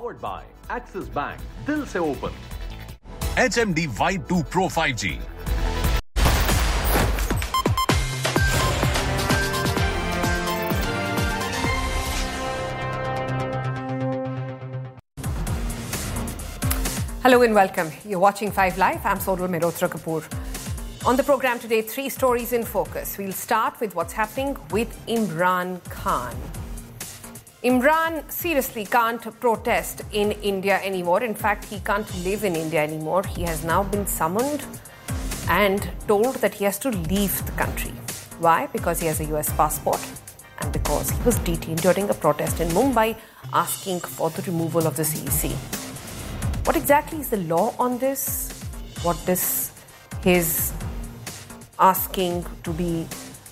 Powered by Axis Bank. Dil se open. HMD Vibe 2 Pro 5G. Hello and welcome. You're watching 5 Live. I'm Sonal Mehrotra Kapoor. On the program today, 3 stories in focus. We'll start with what's happening with Imran Khan. Imran seriously can't protest in India anymore. In fact, he can't live in India anymore. He has now been summoned and told that he has to leave the country. Why? Because he has a US passport and because he was detained during a protest in Mumbai asking for the removal of the CEC. What exactly is the law on this? What does his asking to be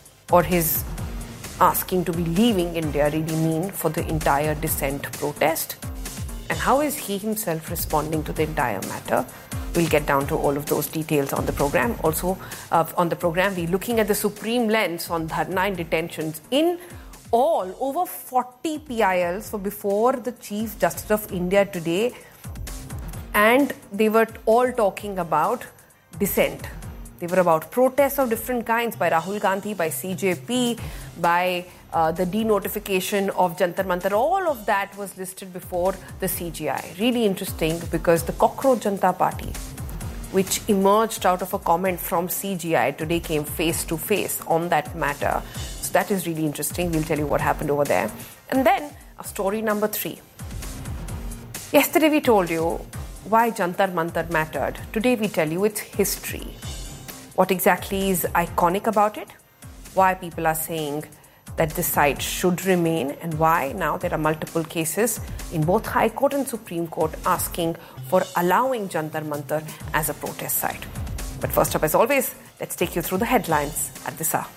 leaving India really mean for the entire dissent protest? And how is he himself responding to the entire matter? We'll get down to all of those details on the program. Also, on the program, we're looking at the supreme lens on Dharna and detentions. In all, over 40 PILs were before the Chief Justice of India today, and they were all talking about dissent. They were about protests of different kinds by Rahul Gandhi, by CJP, by the denotification of Jantar Mantar. All of that was listed before the CGI. Really interesting because the Cockroach Janata Party, which emerged out of a comment from CGI, today came face to face on that matter. So that is really interesting. We'll tell you what happened over there. And then story number 3. Yesterday we told you why Jantar Mantar mattered. Today we tell you its history. What exactly is iconic about it? Why people are saying that the site should remain, and why now there are multiple cases in both High Court and Supreme Court asking for allowing Jantar Mantar as a protest site. But first up, as always, let's take you through the headlines at this hour.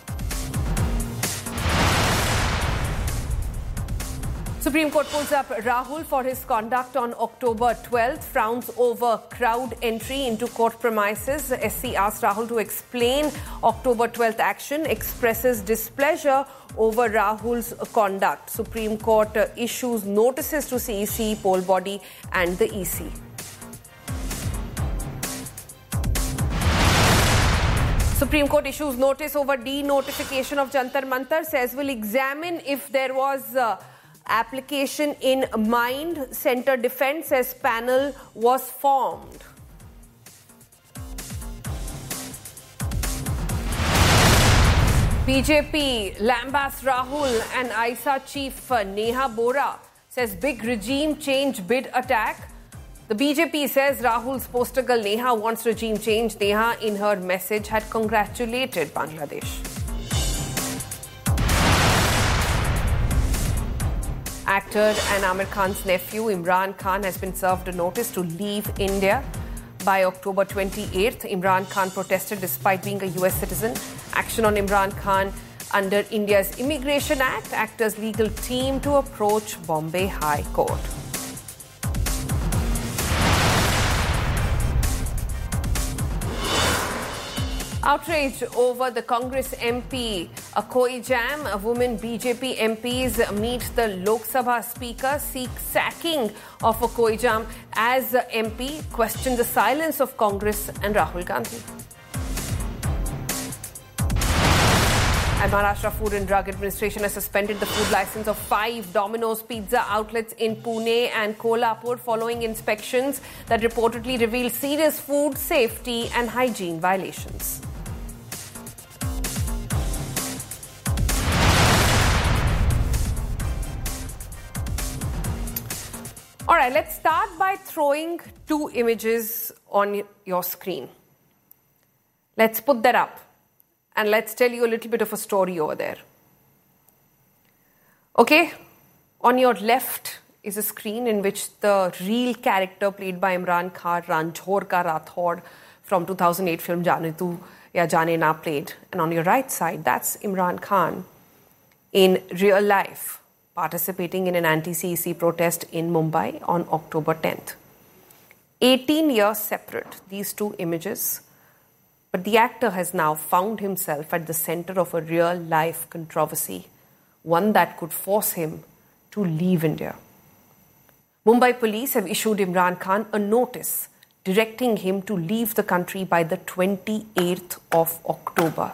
Supreme Court pulls up Rahul for his conduct on October 12th, frowns over crowd entry into court premises. SC asked Rahul to explain October 12th action, expresses displeasure over Rahul's conduct. Supreme Court issues notices to CEC, poll body and the EC. Supreme Court issues notice over denotification of Jantar Mantar, says will examine if there was application in mind. Centre Defence says panel was formed. BJP lambasts Rahul and ISA chief Neha Bora, says big regime change bid attack. The BJP says Rahul's poster girl Neha wants regime change. Neha in her message had congratulated Bangladesh. Actor and Aamir Khan's nephew Imran Khan has been served a notice to leave India by October 28th. Imran Khan protested despite being a US citizen. Action on Imran Khan under India's Immigration Act. Actor's legal team to approach Bombay High Court. Outrage over the Congress MP Akoi Jam. Women BJP MPs meet the Lok Sabha Speaker, seek sacking of Akoi Jam as MP, question the silence of Congress and Rahul Gandhi. And Maharashtra Food and Drug Administration has suspended the food license of 5 Domino's Pizza outlets in Pune and Kolhapur following inspections that reportedly revealed serious food safety and hygiene violations. All right, let's start by throwing 2 images on your screen. Let's put that up and let's tell you a little bit of a story over there. Okay, on your left is a screen in which the real character played by Imran Khan, Ranjhor Ka Rathod from 2008 film Jaane Tu Ya Jaane Na played. And on your right side, that's Imran Khan in real life, participating in an anti-CEC protest in Mumbai on October 10th. 18 years separate, these 2 images, but the actor has now found himself at the center of a real-life controversy, one that could force him to leave India. Mumbai police have issued Imran Khan a notice directing him to leave the country by the 28th of October.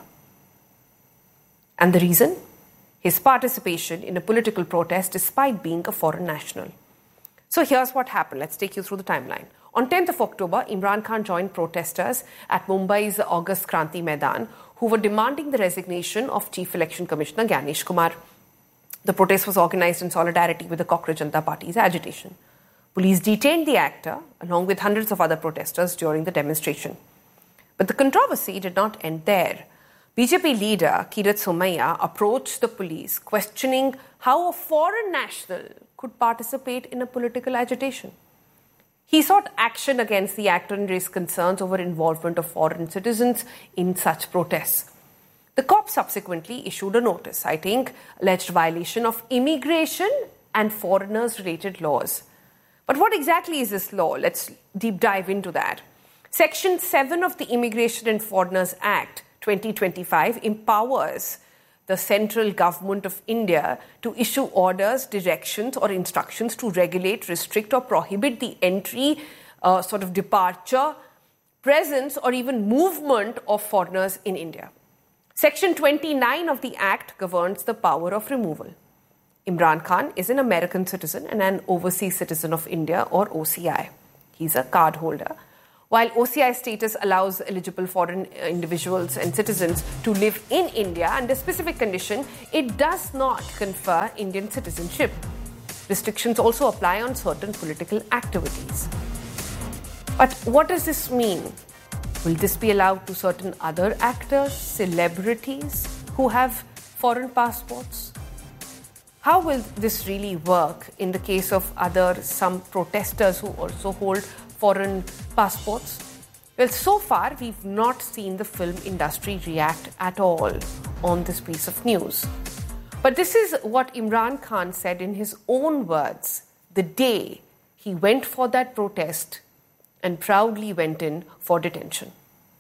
And the reason? His participation in a political protest despite being a foreign national. So here's what happened. Let's take you through the timeline. On 10th of October, Imran Khan joined protesters at Mumbai's August Kranti Maidan who were demanding the resignation of Chief Election Commissioner Gyanesh Kumar. The protest was organised in solidarity with the Cockroach Janata Party's agitation. Police detained the actor along with hundreds of other protesters during the demonstration. But the controversy did not end there. BJP leader Kirat Somaiya approached the police questioning how a foreign national could participate in a political agitation. He sought action against the actor and raised concerns over involvement of foreign citizens in such protests. The cops subsequently issued a notice citing alleged violation of immigration and foreigners-related laws. But what exactly is this law? Let's deep dive into that. Section 7 of the Immigration and Foreigners Act 2025 empowers the central government of India to issue orders, directions or instructions to regulate, restrict or prohibit the entry, departure, presence or even movement of foreigners in India. Section 29 of the Act governs the power of removal. Imran Khan is an American citizen and an overseas citizen of India or OCI. He's a card holder. While OCI status allows eligible foreign individuals and citizens to live in India under specific condition, it does not confer Indian citizenship. Restrictions also apply on certain political activities. But what does this mean? Will this be allowed to certain other actors, celebrities who have foreign passports? How will this really work in the case of some protesters who also hold foreign passports? Well, so far, we've not seen the film industry react at all on this piece of news. But this is what Imran Khan said in his own words the day he went for that protest and proudly went in for detention.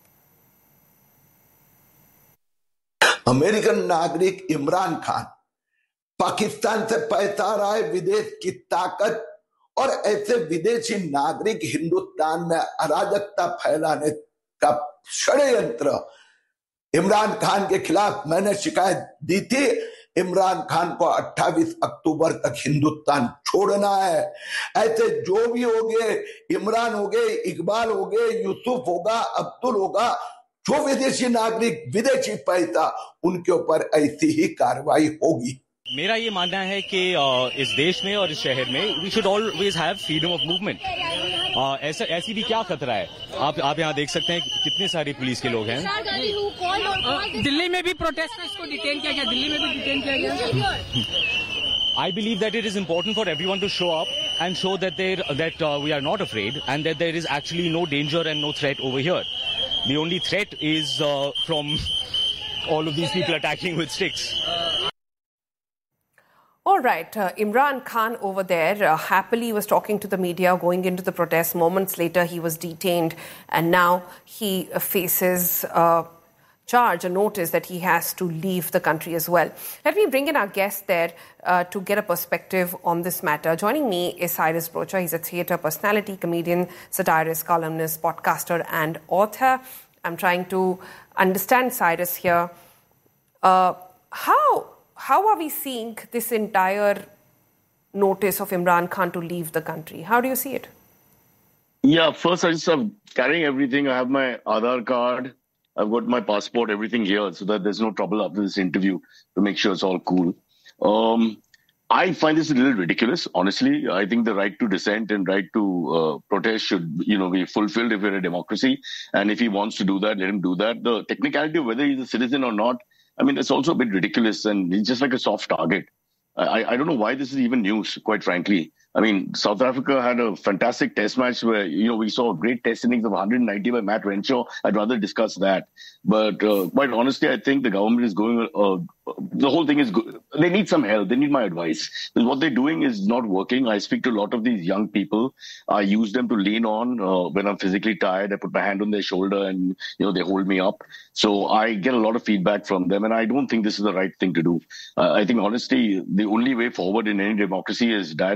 American नागरिक इमरान खान पाकिस्तान से पैसा रहा है, विदेश की ताकत और ऐसे विदेशी नागरिक हिंदुस्तान में अराजकता फैलाने का षड्यंत्र इमरान खान के खिलाफ मैंने शिकायत दी थी। इमरान खान को 28 अक्टूबर तक हिंदुस्तान छोड़ना है। ऐसे जो भी हो गए, इमरान हो गए, इकबाल हो गए, यूसुफ होगा, अब्दुल होगा, जो विदेशी नागरिक, विदेशी पैसा, उनके ऊपर ऐसी ही कार्रवाई होगी। मेरा ये मानना है कि इस देश में और इस शहर में we should always have freedom of movement. ऐसी भी क्या खतरा है? आप यहाँ देख सकते हैं कितने सारे पुलिस के लोग हैं। दिल्ली में भी प्रोटेस्टर्स को डिटेन किया गया, दिल्ली में भी डिटेन किया गया। I believe that it is important for everyone to show up and show that we are not afraid and that there is actually no danger and no threat over here. The only threat is from all of these people attacking with sticks. All right, Imran Khan over there happily was talking to the media going into the protest. Moments later, he was detained and now he faces a notice that he has to leave the country as well. Let me bring in our guest there to get a perspective on this matter. Joining me is Cyrus Brocha. He's a theatre personality, comedian, satirist, columnist, podcaster and author. I'm trying to understand Cyrus here. How are we seeing this entire notice of Imran Khan to leave the country? How do you see it? Yeah, first I'm carrying everything. I have my Aadhaar card. I've got my passport, everything here, so that there's no trouble after this interview to make sure it's all cool. I find this a little ridiculous, honestly. I think the right to dissent and right to protest should, be fulfilled if we're a democracy. And if he wants to do that, let him do that. The technicality of whether he's a citizen or not, it's also a bit ridiculous, and he's just like a soft target. I don't know why this is even news, quite frankly. South Africa had a fantastic test match where, we saw a great test innings of 190 by Matt Renshaw. I'd rather discuss that. But quite honestly, I think the government is going, the whole thing is good. They need some help. They need my advice. Because what they're doing is not working. I speak to a lot of these young people. I use them to lean on when I'm physically tired. I put my hand on their shoulder and, they hold me up. So I get a lot of feedback from them. And I don't think this is the right thing to do. I think, honestly, the only way forward in any democracy is dialogue, conversation.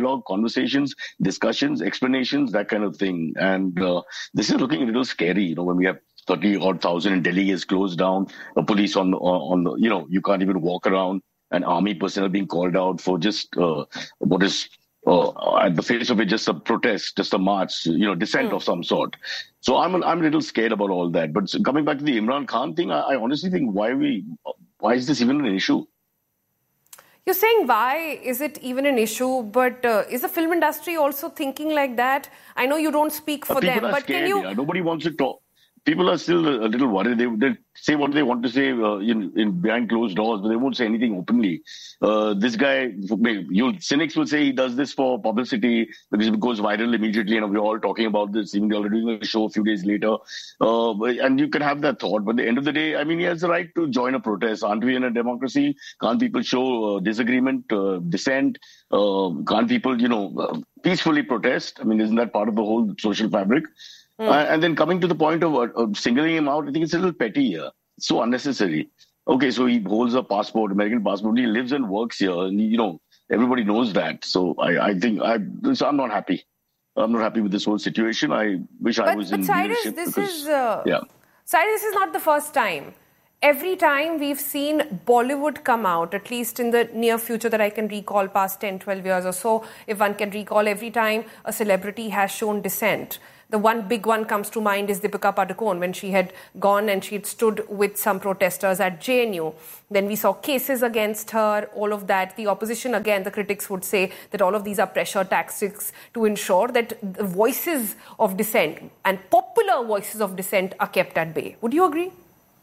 conversations, discussions, explanations, that kind of thing. And this is looking a little scary, when we have 30,000 in Delhi is closed down, a police on the, you can't even walk around, and army personnel being called out for just what is at the face of it, just a protest, just a march, dissent of some sort. So I'm a little scared about all that. But coming back to the Imran Khan thing, I honestly think why is this even an issue? You're saying why is it even an issue? But is the film industry also thinking like that? I know you don't speak for them, but scared, can you? Nobody wants to talk. People are still a little worried. They say what they want to say in behind closed doors, but they won't say anything openly. This guy, cynics will say he does this for publicity because it goes viral immediately, and we're all talking about this. Even they're already doing a show a few days later. And you can have that thought, but at the end of the day, I mean, he has the right to join a protest. Aren't we in a democracy? Can't people show disagreement, dissent? Can't people, peacefully protest? I mean, isn't that part of the whole social fabric? And then coming to the point of singling him out, I think it's a little petty here. It's so unnecessary. Okay, so he holds a passport, American passport. He lives and works here, and everybody knows that. So I think I'm not happy. I'm not happy with this whole situation. I wish I was in leadership. Cyrus, this is not the first time. Every time we've seen Bollywood come out, at least in the near future that I can recall, past 10, 12 years or so, if one can recall, every time a celebrity has shown dissent. The one big one comes to mind is Deepika Padukone, when she had gone and she had stood with some protesters at JNU. Then we saw cases against her, all of that. The opposition, again, the critics would say that all of these are pressure tactics to ensure that the voices of dissent and popular voices of dissent are kept at bay. Would you agree?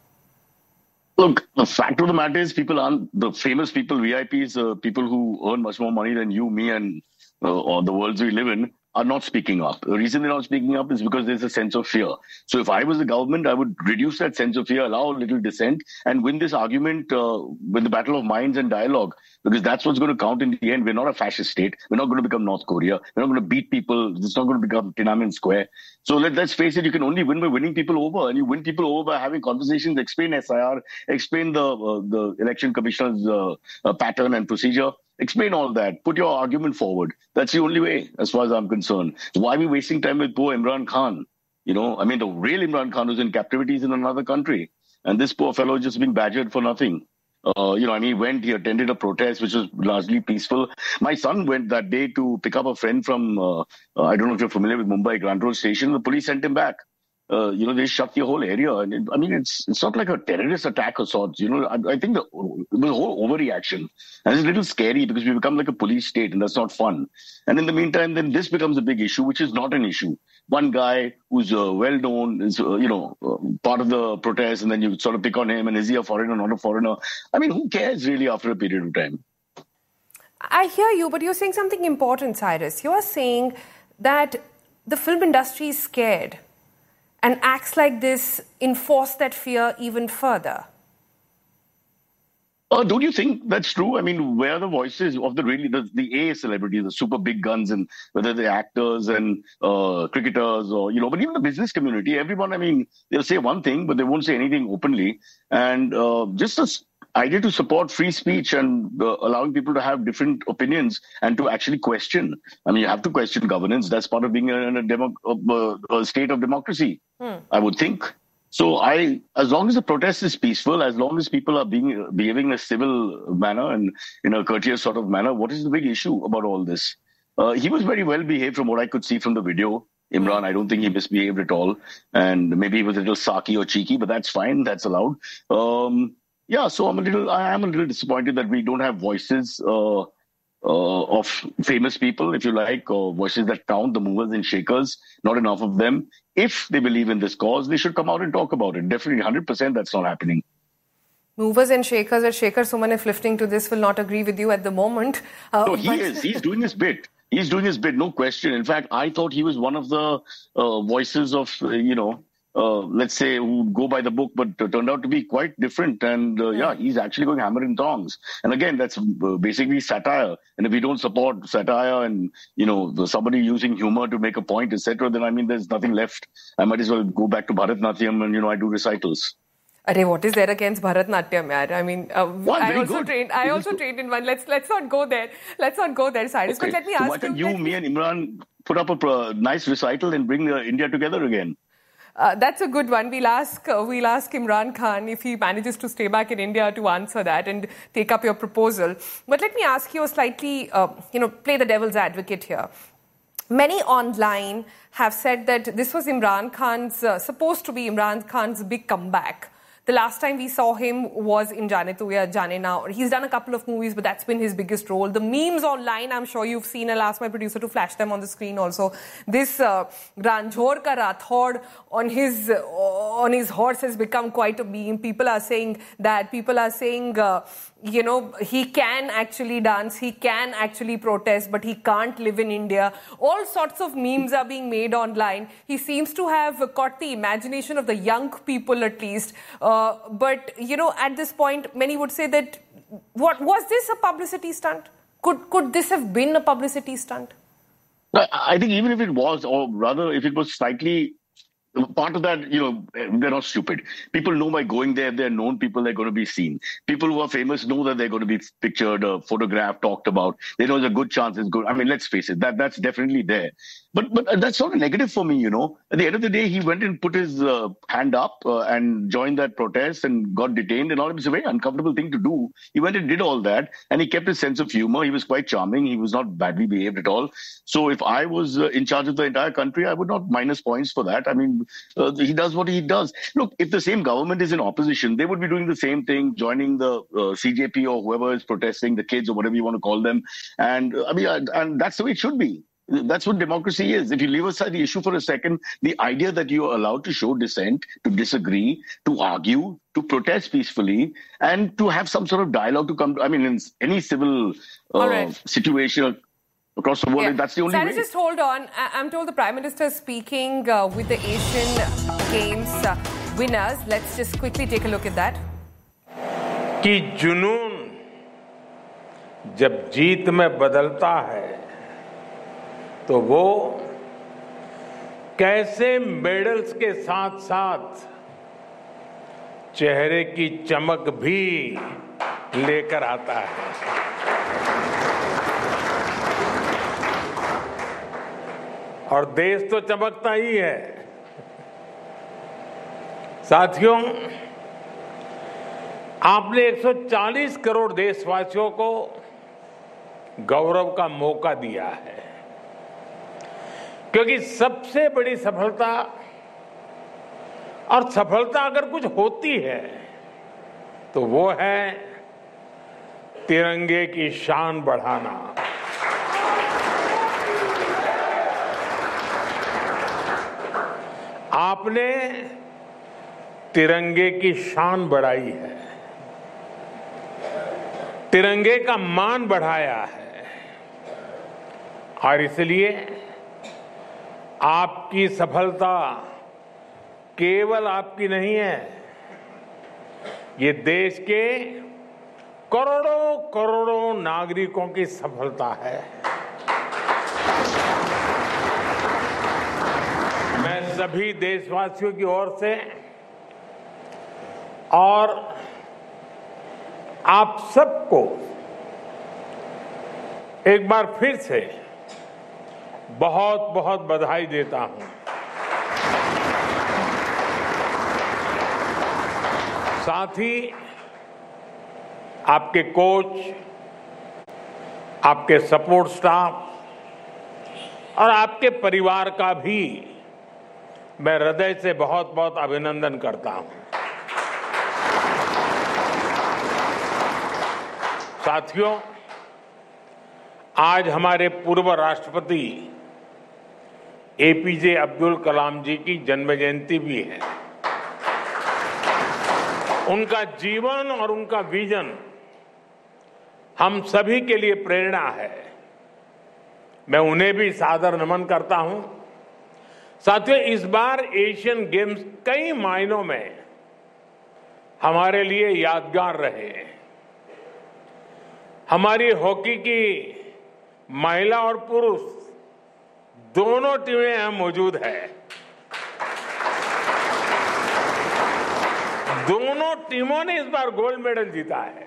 Look, the fact of the matter is people aren't the famous people, VIPs, people who earn much more money than you, me, and or the worlds we live in, are not speaking up. The reason they're not speaking up is because there's a sense of fear. So if I was the government, I would reduce that sense of fear, allow a little dissent, and win this argument with the battle of minds and dialogue, because that's what's going to count in the end. We're not a fascist state. We're not going to become North Korea. We're not going to beat people. It's not going to become Tiananmen Square. So let's face it, you can only win by winning people over, and you win people over by having conversations, explain SIR, explain the election commissioner's pattern and procedure. Explain all that. Put your argument forward. That's the only way, as far as I'm concerned. Why are we wasting time with poor Imran Khan? The real Imran Khan who's in captivity is in another country. And this poor fellow is just being badgered for nothing. He attended a protest, which was largely peaceful. My son went that day to pick up a friend from, I don't know if you're familiar with Mumbai, Grand Road Station. The police sent him back. They shut the whole area. And it's not like a terrorist attack or sorts. I think the whole overreaction. And it's a little scary because we become like a police state, and that's not fun. And in the meantime, then this becomes a big issue, which is not an issue. One guy who's well-known is, part of the protest, and then you sort of pick on him, and is he a foreigner, not a foreigner? I mean, who cares really after a period of time? I hear you, but you're saying something important, Cyrus. You're saying that the film industry is scared, and acts like this enforce that fear even further. Don't you think that's true? I mean, where are the voices of the A celebrities, the super big guns, and whether they're actors and cricketers or, but even the business community, everyone, they'll say one thing, but they won't say anything openly. And just this idea to support free speech and allowing people to have different opinions and to actually question. You have to question governance. That's part of being in a state of democracy, I would think. So as long as the protest is peaceful, as long as people are behaving in a civil manner and in a courteous sort of manner, what is the big issue about all this? He was very well behaved from what I could see from the video. Imran, I don't think he misbehaved at all. And maybe he was a little sarky or cheeky, but that's fine. That's allowed. So I am a little disappointed that we don't have voices of famous people, if you like, or voices that count, the movers and shakers, not enough of them. If they believe in this cause, they should come out and talk about it. Definitely, 100% that's not happening. Movers and shakers, or Shekhar Suman, if listening to this, will not agree with you at the moment. No, he is. He's doing his bit. He's doing his bit, no question. In fact, I thought he was one of the voices of, let's say, who go by the book, but turned out to be quite different. And he's actually going hammer and tongs. And again, that's basically satire. And if we don't support satire and, somebody using humor to make a point, etc., then, there's nothing left. I might as well go back to Bharatnatyam and, I do recitals. Arey, what is there against Bharatnatyam, yaar? I mean, I also trained in one. Let's not go there. Let's not go there, Cyrus. Okay. But let me ask why don't you, me and Imran put up a nice recital and bring India together again? That's a good one. We'll ask Imran Khan if he manages to stay back in India to answer that and take up your proposal. But let me ask you a slightly, play the devil's advocate here. Many online have said that this was supposed to be Imran Khan's big comeback. The last time we saw him was in Jaane Tu Ya Jaane Na. He's done a couple of movies, but that's been his biggest role. The memes online, I'm sure you've seen. I'll ask my producer to flash them on the screen also. This Ranjhor ka Rathod on his horse has become quite a meme. People are saying that. People are saying, he can actually dance, he can actually protest, but he can't live in India. All sorts of memes are being made online. He seems to have caught the imagination of the young people at least. But, at this point, many would say that, was this a publicity stunt? Could this have been a publicity stunt? I think even if it was, or rather if it was slightly part of that, they're not stupid. People know by going there, they're known people, they're going to be seen. People who are famous know that they're going to be pictured, photographed, talked about. They know there's a good chance it's good. I mean, let's face it, that's definitely there. But that's not a negative for me, At the end of the day, he went and put his hand up and joined that protest and got detained and all. It was a very uncomfortable thing to do. He went and did all that, and he kept his sense of humor. He was quite charming. He was not badly behaved at all. So if I was in charge of the entire country, I would not minus points for that. I mean, he does what he does. Look, if the same government is in opposition, they would be doing the same thing, joining the CJP or whoever is protesting, the kids or whatever you want to call them. And and that's the way it should be. That's what democracy is. If you leave aside the issue for a second, the idea that you are allowed to show dissent, to disagree, to argue, to protest peacefully, and to have some sort of dialogue to come to, in any civil situation across the world, that's the only way. Just hold on. I'm told the Prime Minister is speaking with the Asian Games winners. Let's just quickly take a look at that. कि जुनून जब जीत में बदलता है तो वो कैसे medals के साथ साथ चेहरे की चमक भी लेकर आता है। और देश तो चमकता ही है। साथियों, आपने 140 करोड़ देशवासियों को गौरव का मौका दिया है, क्योंकि सबसे बड़ी सफलता, और सफलता अगर कुछ होती है तो वो है तिरंगे की शान बढ़ाना। आपने तिरंगे की शान बढ़ाई है, तिरंगे का मान बढ़ाया है, और इसलिए आपकी सफलता केवल आपकी नहीं है, ये देश के करोड़ों करोड़ों नागरिकों की सफलता है। मैं सभी देशवासियों की ओर से और आप सबको एक बार फिर से बहुत बहुत बधाई देता हूं। साथ ही आपके कोच, आपके सपोर्ट स्टाफ और आपके परिवार का भी मैं हृदय से बहुत बहुत अभिनंदन करता हूं। साथियों, आज हमारे पूर्व राष्ट्रपति एपीजे अब्दुल कलाम जी की जन्म जयंती भी है। उनका जीवन और उनका विजन हम सभी के लिए प्रेरणा है। मैं उन्हें भी सादर नमन करता हूं। साथियों, इस बार एशियन गेम्स कई मायनों में हमारे लिए यादगार रहे। हमारी हॉकी की महिला और पुरुष दोनों टीमें यहां मौजूद है। दोनों टीमों ने इस बार गोल्ड मेडल जीता है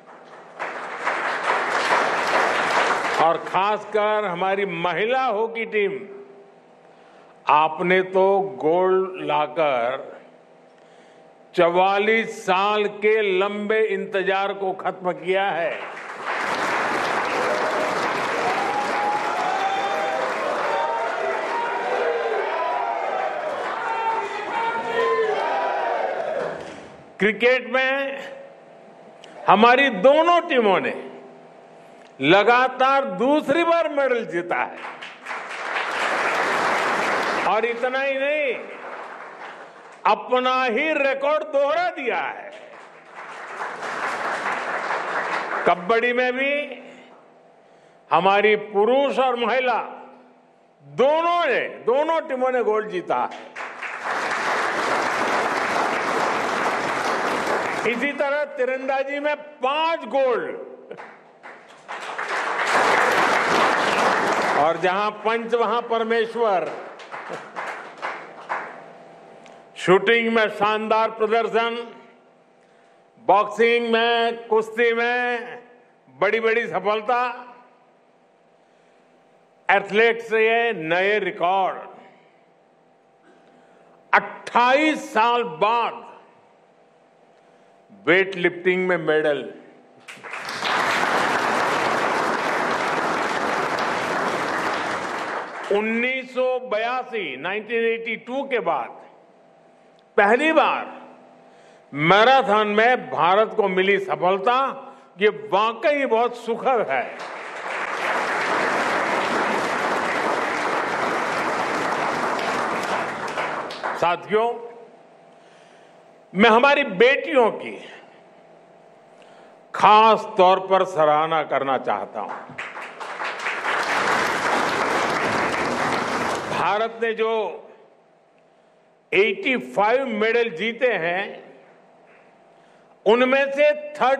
और खासकर हमारी महिला हॉकी टीम, आपने तो गोल्ड लाकर 44 साल के लंबे इंतजार को खत्म किया है। क्रिकेट में हमारी दोनों टीमों ने लगातार दूसरी बार मेडल जीता है और इतना ही नहीं, अपना ही रिकॉर्ड दोहरा दिया है। कबड्डी में भी हमारी पुरुष और महिला दोनों टीमों ने गोल्ड जीता है। इसी तरह तीरंदाजी में 5 गोल्ड और जहां पंच वहां परमेश्वर। शूटिंग में शानदार प्रदर्शन, बॉक्सिंग में, कुश्ती में बड़ी बड़ी सफलता, एथलीट्स से नए रिकॉर्ड। 28 साल बाद वेट लिफ्टिंग में मेडल। उन्नीस 1982 के बाद पहली बार मैराथन में भारत को मिली सफलता, ये वाकई बहुत सुखद है। साथियों, मैं हमारी बेटियों की खास तौर पर सराहना करना चाहता हूं। भारत ने जो 85 मेडल जीते हैं, उनमें से